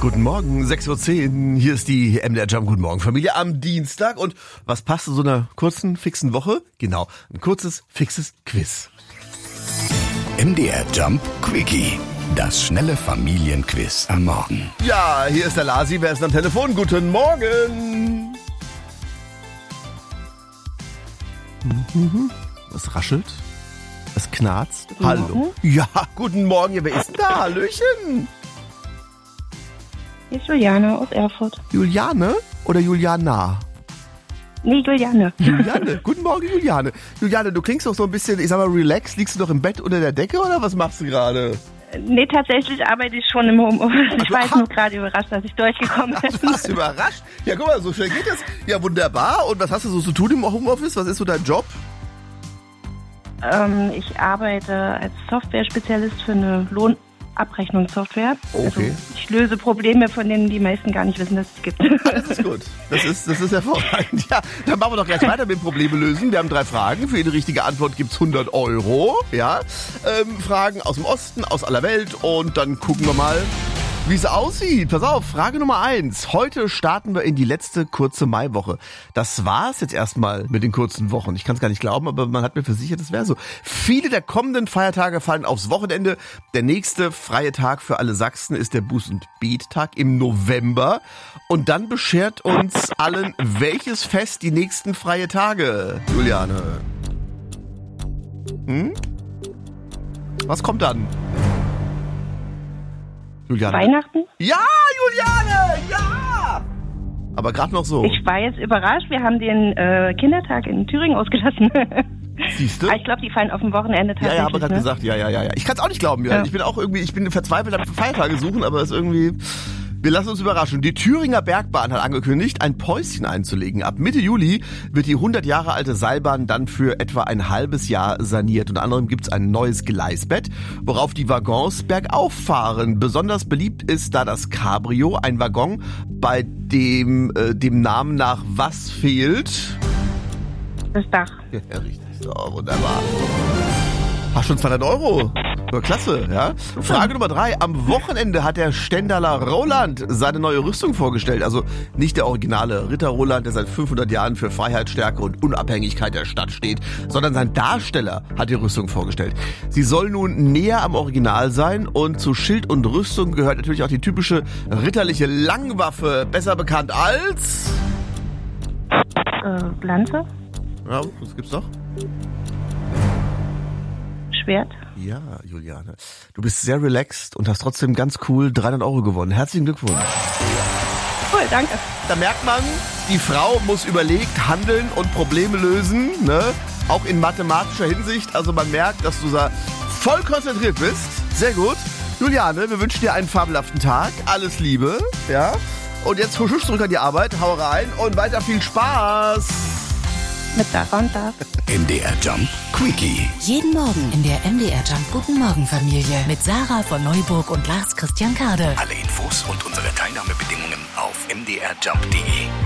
Guten Morgen, 6:10 Uhr, hier ist die MDR Jump. Guten Morgen, Familie, am Dienstag. Und was passt zu so einer kurzen, fixen Woche? Genau, ein kurzes, fixes Quiz. MDR Jump Quickie, das schnelle Familienquiz am Morgen. Ja, hier ist der Lasi, wer ist am Telefon? Guten Morgen. Was raschelt? Es knarzt. Hallo. Ja, guten Morgen, wer ist denn da? Hallöchen. Hier ist Juliane aus Erfurt. Juliane oder Juliana? Nee, Juliane. Juliane, guten Morgen Juliane. Juliane, du klingst doch so ein bisschen, ich sag mal, relaxed. Liegst du doch im Bett unter der Decke oder was machst du gerade? Nee, tatsächlich arbeite ich schon im Homeoffice. Ich war jetzt nur gerade überrascht, dass ich durchgekommen bin. Du warst überrascht? Ja, guck mal, so schnell geht das. Ja, wunderbar. Und was hast du so zu tun im Homeoffice? Was ist so dein Job? Ich arbeite als Software-Spezialist für eine Lohnabrechnungssoftware. Okay. Also ich löse Probleme, von denen die meisten gar nicht wissen, dass es gibt. Das ist gut. Das ist hervorragend. Ja, dann machen wir doch gleich weiter mit Probleme lösen. Wir haben 3 Fragen. Für jede richtige Antwort gibt's 100 Euro. Ja, Fragen aus dem Osten, aus aller Welt. Und dann gucken wir mal, wie es aussieht. Pass auf, Frage Nummer 1. Heute starten wir in die letzte kurze Maiwoche. Das war's jetzt erstmal mit den kurzen Wochen. Ich kann es gar nicht glauben, aber man hat mir versichert, es wäre so. Viele der kommenden Feiertage fallen aufs Wochenende. Der nächste freie Tag für alle Sachsen ist der Buß- und Bettag im November. Und dann beschert uns allen welches Fest die nächsten freie Tage, Juliane? Was kommt dann? Juliane. Weihnachten? Ja, Juliane, ja! Aber gerade noch so. Ich war jetzt überrascht. Wir haben den Kindertag in Thüringen ausgelassen. Siehst du? Aber ich glaube, die fallen auf dem Wochenende tatsächlich. Ja, aber gerade gesagt, ja. Ich kann es auch nicht glauben, ja. Ich bin verzweifelt am Feiertage suchen, aber es ist irgendwie... Wir lassen uns überraschen. Die Thüringer Bergbahn hat angekündigt, ein Päuschen einzulegen. Ab Mitte Juli wird die 100 Jahre alte Seilbahn dann für etwa ein halbes Jahr saniert. Unter anderem gibt's ein neues Gleisbett, worauf die Waggons bergauf fahren. Besonders beliebt ist da das Cabrio, ein Waggon, bei dem Namen nach was fehlt? Das Dach. Ja, richtig. So, wunderbar. Hast schon 200 Euro. Klasse, ja. Frage Nummer 3. Am Wochenende hat der Stendaler Roland seine neue Rüstung vorgestellt. Also nicht der originale Ritter Roland, der seit 500 Jahren für Freiheit, Stärke und Unabhängigkeit der Stadt steht, sondern sein Darsteller hat die Rüstung vorgestellt. Sie soll nun näher am Original sein und zu Schild und Rüstung gehört natürlich auch die typische ritterliche Langwaffe, besser bekannt als... Lanze? Ja, was gibt's noch? Schwert? Ja, Juliane. Du bist sehr relaxed und hast trotzdem ganz cool 300 Euro gewonnen. Herzlichen Glückwunsch. Cool, danke. Da merkt man, die Frau muss überlegt handeln und Probleme lösen, ne? Auch in mathematischer Hinsicht. Also man merkt, dass du da voll konzentriert bist. Sehr gut. Juliane, wir wünschen dir einen fabelhaften Tag. Alles Liebe, ja? Und jetzt husch zurück an die Arbeit, hau rein und weiter viel Spaß. Mit Dach und Dach. MDR Jump Quickie. Jeden Morgen in der MDR Jump Guten Morgen Familie mit Sarah von Neuburg und Lars Christian Kade. Alle Infos und unsere Teilnahmebedingungen auf mdrjump.de.